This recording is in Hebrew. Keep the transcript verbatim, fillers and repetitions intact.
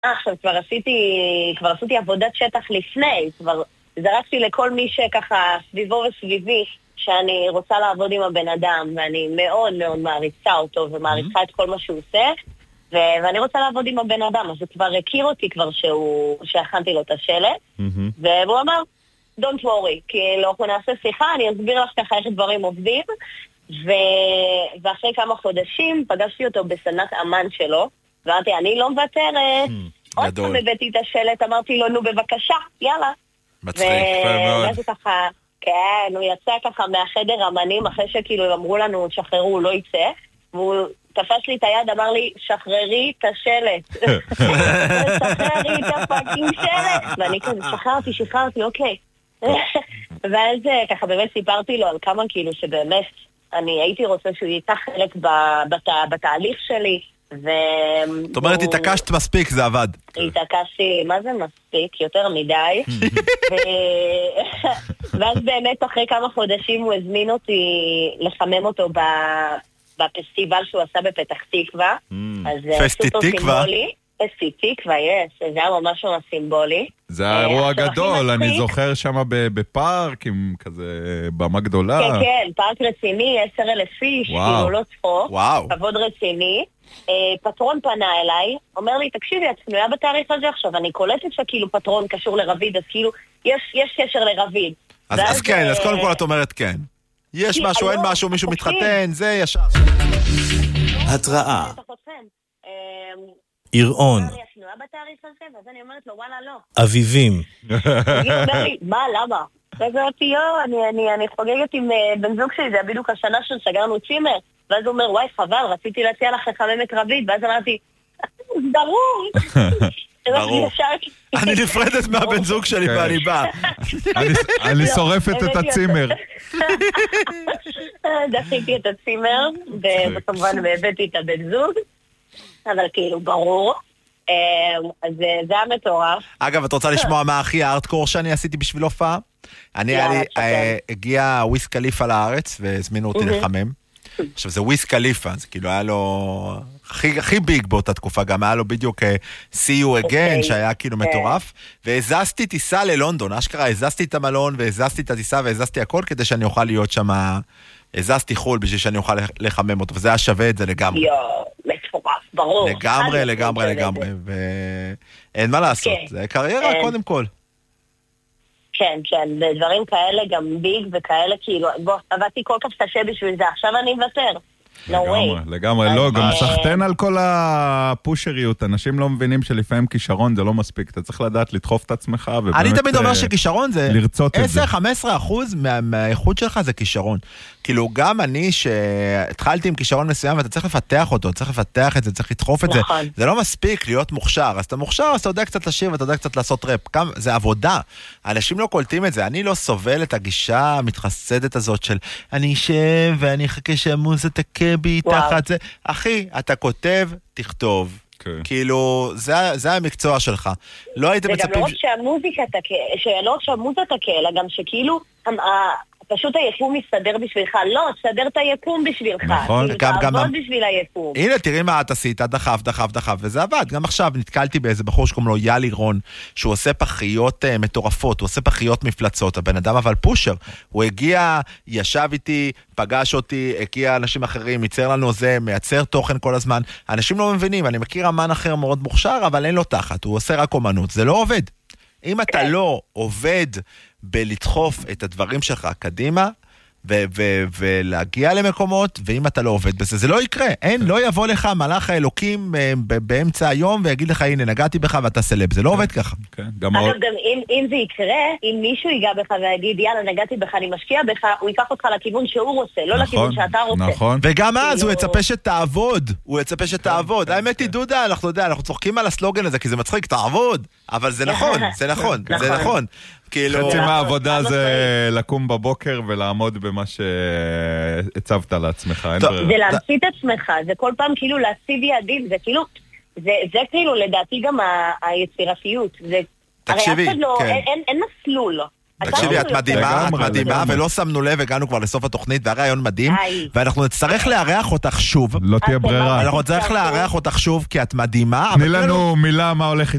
עכשיו כבר עשיתי, כבר עשיתי עבודת שטח לפני, כבר זרקתי לכל מי שככה סביבו וסביבי, שאני רוצה לעבוד עם הבן אדם, ואני מאוד מאוד מעריצה אותו, ומעריצה את כל מה שהוא עושה, ו- ואני רוצה לעבוד עם הבן אדם, אז הוא כבר הכיר אותי כבר שהוא, שהכנתי לו את השלט, והוא אמר, don't worry, כאילו, אנחנו נעשה שיחה, אני אסביר לך ככה איך דברים עובדים, ו- ואחרי כמה חודשים פגשתי אותו בסדנת אמן שלו, ואמרתי, אני לא מוותרת, עוד פעם הבאתי את השלט, אמרתי לו, נו בבקשה, יאללה. מצחיק, יפה מאוד. ואז ככה, כן, הוא יצא ככה מהחדר אמנים, אחרי שכאילו אמרו לנו, שחררו, הוא לא יצא, והוא תפס לי את היד, אמר לי, שחררי את השלט. שחררי את הפאקינג שלט. ואני כזה, שחררתי, שחררתי, אוקיי. ואז ככה באמת סיפרתי לו על כמה כאילו שבאמת אני הייתי רוצה שהוא ייקח חלק בתהליך שלי. זאת אומרת, התעקשת מספיק, זה עבד. התעקשתי, מה זה מספיק? יותר מדי. ואז באמת אחרי כמה חודשים הוא הזמין אותי לחמם אותו בפסטיבל שהוא עשה בפתח תקווה. פסטי תקווה? פסטי תקווה, יש. זה היה ממש ממש סימבולי. זה האירוע הגדול, אני זוכר שם בפארק, עם כזה במה גדולה. כן, כן, פארק רציני, עשר אלף איש, כאילו לא צחוק, כבוד רציני. פטרון פנה אליי, אומר לי, תקשיבי, את פנויה בתאריך הזה עכשיו, אני קולטת שכאילו פטרון קשור לרביד, אז כאילו, יש קשר לרביד. אז כן, אז קודם כל את אומרת כן. יש משהו, אין משהו, מישהו מתחתן, זה ישר. התראה. עירון. אביבים. מה, למה? ואז אמרתי, יו, אני חוגגת עם בן זוג שלי, זה היה בדיוק השנה שסגרנו צימר. ואז הוא אומר, וואי, חבל, רציתי להציע לך לחמם את רביד. ואז אמרתי, ברור. ברור. אני נפרדת מהבן זוג שלי ואני בא. אני שורפת את הצימר. דחיתי את הצימר, וכמובן הבאתי את הבן זוג. אבל כאילו, ברור. אז זה המטורף. אגב, את רוצה לשמוע מה הכי הארדקור שאני עשיתי בשביל הופעה? אני, הגיע וויס קליפה לארץ, והזמינו אותי לחמם. עכשיו, זה וויס קליפה, זה כאילו היה לו הכי, הכי ביג באותה תקופה, גם היה לו בדיוק See You Again, שהיה כאילו מטורף, והזזתי טיסה ללונדון, אשכרה, הזזתי את המלון, והזזתי את הטיסה, והזזתי הכל כדי שאני אוכל להיות שם, הזזתי חול בשביל שאני אוכל לחמם אותו, וזה היה שווה את זה לגמרי. יו, מטורף, ברור. לגמרי, לגמרי, לגמרי, ואין מה לעשות, זה קריירה קודם כל. כן, כן, בדברים כאלה גם ביג וכאלה, כאילו, בוא, עבדתי כל כך קשה בשביל זה, עכשיו אני מוותר. לגמרי, לגמרי, לא, גם סחטן על כל הפושריות, אנשים לא מבינים שלפעמים כישרון זה לא מספיק, אתה צריך לדעת לדחוף את עצמך, אני תמיד אומר שכישרון זה עשר עד חמש עשרה אחוז מהאיכות שלך זה כישרון. כאילו, גם אני שהתחלתי עם כישרון מסוים, ואתה צריך לפתח אותו, צריך לפתח את זה, צריך לדחוף את זה. זה לא מספיק להיות מוכשר, אז אתה מוכשר, אז אתה יודע קצת לשיר, ואתה יודע קצת לעשות רפ. זה עבודה. אנשים לא קולטים את זה. אני לא סובל את הגישה המתחסדת הזאת של אני אשב ואני אחכה שהמוזה תכה בי תחת זה. אחי, אתה כותב, תכתוב. כאילו, זה המקצוע שלך. לא הייתם מצפים... וגם לא רק שהמוזיקה תכה, שלא רק שהמוזה תכה, אלא גם שכאילו... פשוט היקום מסתדר בשבילך. לא, תסדר את היקום בשבילך. נכון. תעבוד בשביל היקום. הנה, תראי מה את עשית, דחף, דחף, דחף, וזה עבד. גם עכשיו נתקלתי באיזה בחור שקוראים לו יאלי רון, שהוא עושה פחיות מטורפות, הוא עושה פחיות מפלצות, הבן אדם אבל פושר. הוא הגיע, ישב איתי, פגש אותי, הגיע אנשים אחרים, ייצר לנו זה, מייצר תוכן כל הזמן. אנשים לא מבינים, אני מכיר אמן אחר מאוד מוכשר, אבל אין לו תחת, הוא עושה רק אומנות. זה לא עובד. אם אתה לא עובד בלדחוף את הדברים שלך קדימה, ו- ו- ולהגיע למקומות, ואם אתה לא עובד בזה, זה לא יקרה. אין, לא יבוא לך מלאך האלוקים באמצע היום, ויגיד לך, הנה, נגעתי בך ואתה סלב. זה לא עובד ככה. אגב, גם אם זה יקרה, אם מישהו ייגע בך ויגיד, יאללה, נגעתי בך, אני משקיע בך, הוא ייקח אותך לכיוון שהוא רוצה, לא לכיוון שאתה רוצה. נכון. וגם אז הוא יצפה שתעבוד. הוא יצפה שתעבוד. האמת היא, דודה, אנחנו יודע, אנחנו צוחקים על הסלוגן הזה, כי זה מצחיק, תעבוד. אבל זה נכון, זה נכון, זה נכון. חצי מהעבודה זה לקום בבוקר ולעמוד במה שהצבת לעצמך. זה להמציא את עצמך, זה כל פעם כאילו להציב יעדים, זה כאילו, זה כאילו לדעתי גם היצירתיות. תקשיבי, אין מסלול. תקשיבי, את מדהימה, את לגמרי, מדהימה, לגמרי. ולא שמנו לב, הגענו כבר לסוף התוכנית, והרעיון מדהים, היי. ואנחנו נצטרך לארח אותך שוב. לא תהיה אתם ברירה. ממש- אנחנו נצטרך לארח אותך שוב, כי את מדהימה. תני אבל לנו מילה מה הולך